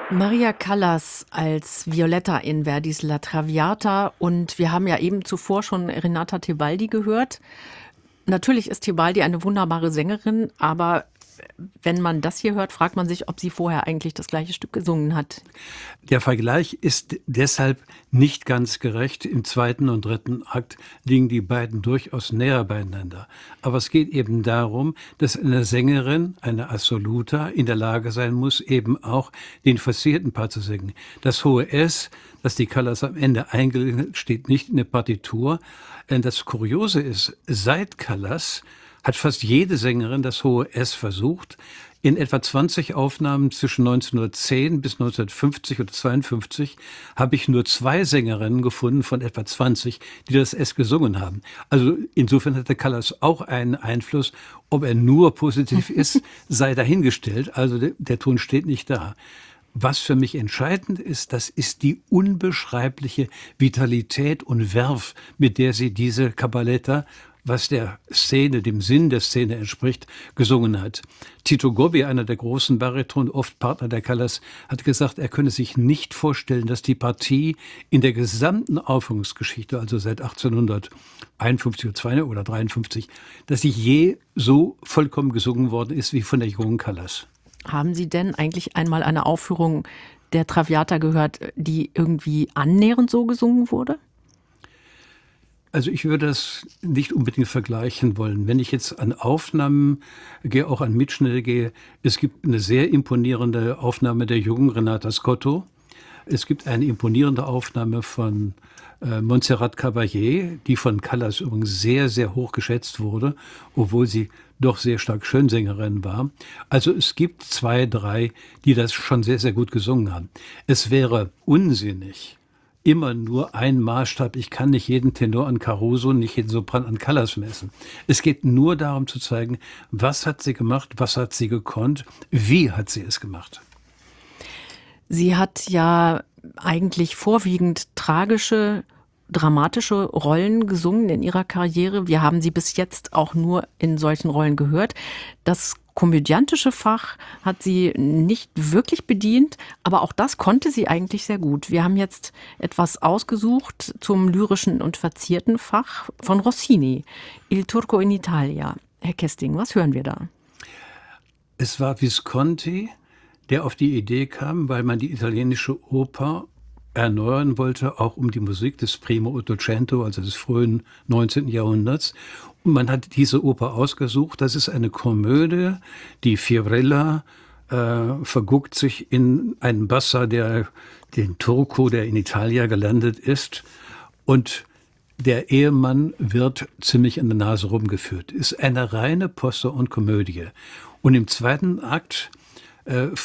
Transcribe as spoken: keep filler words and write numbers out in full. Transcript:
Maria Callas als Violetta in Verdis La Traviata und wir haben ja eben zuvor schon Renata Tebaldi gehört. Natürlich ist Tebaldi eine wunderbare Sängerin, aber wenn man das hier hört, fragt man sich, ob sie vorher eigentlich das gleiche Stück gesungen hat. Der Vergleich ist deshalb nicht ganz gerecht. Im zweiten und dritten Akt liegen die beiden durchaus näher beieinander. Aber es geht eben darum, dass eine Sängerin, eine Assoluta, in der Lage sein muss, eben auch den forcierten Part zu singen. Das hohe S, das die Callas am Ende eingelegt hat, steht nicht in der Partitur. Das Kuriose ist, seit Callas hat fast jede Sängerin das hohe S versucht. In etwa zwanzig Aufnahmen zwischen neunzehnhundertzehn bis neunzehnhundertfünfzig oder zweiundfünfzig habe ich nur zwei Sängerinnen gefunden von etwa zwanzig, die das S gesungen haben. Also insofern hatte Callas auch einen Einfluss. Ob er nur positiv ist, sei dahingestellt. Also der, der Ton steht nicht da. Was für mich entscheidend ist, das ist die unbeschreibliche Vitalität und Verve, mit der sie diese Cabaletta, was der Szene, dem Sinn der Szene entspricht, gesungen hat. Tito Gobbi, einer der großen Bariton, oft Partner der Callas, hat gesagt, er könne sich nicht vorstellen, dass die Partie in der gesamten Aufführungsgeschichte, also seit achtzehnhunderteinundfünfzig oder zwei oder dreiundfünfzig, dass sie je so vollkommen gesungen worden ist wie von der jungen Callas. Haben Sie denn eigentlich einmal eine Aufführung der Traviata gehört, die irgendwie annähernd so gesungen wurde? Also ich würde das nicht unbedingt vergleichen wollen. Wenn ich jetzt an Aufnahmen gehe, auch an Mitschnitte gehe, es gibt eine sehr imponierende Aufnahme der jungen Renata Scotto. Es gibt eine imponierende Aufnahme von äh, Montserrat Caballé, die von Callas übrigens sehr, sehr hoch geschätzt wurde, obwohl sie doch sehr stark Schönsängerin war. Also es gibt zwei, drei, die das schon sehr, sehr gut gesungen haben. Es wäre unsinnig, immer nur ein Maßstab. Ich kann nicht jeden Tenor an Caruso, nicht jeden Sopran an Callas messen. Es geht nur darum zu zeigen, was hat sie gemacht, was hat sie gekonnt, wie hat sie es gemacht. Sie hat ja eigentlich vorwiegend tragische, dramatische Rollen gesungen in ihrer Karriere. Wir haben sie bis jetzt auch nur in solchen Rollen gehört. Das komödiantische Fach hat sie nicht wirklich bedient, aber auch das konnte sie eigentlich sehr gut. Wir haben jetzt etwas ausgesucht zum lyrischen und verzierten Fach von Rossini, Il Turco in Italia. Herr Kesting, was hören wir da? Es war Visconti, der auf die Idee kam, weil man die italienische Oper erneuern wollte, auch um die Musik des Primo Ottocento, also des frühen neunzehnten Jahrhunderts. Und man hat diese Oper ausgesucht. Das ist eine Komödie, die Fiorella äh, verguckt sich in einen Bassa, der den Turco, der in Italia gelandet ist. Und der Ehemann wird ziemlich an der Nase rumgeführt. Ist eine reine Posse und Komödie. Und im zweiten Akt äh,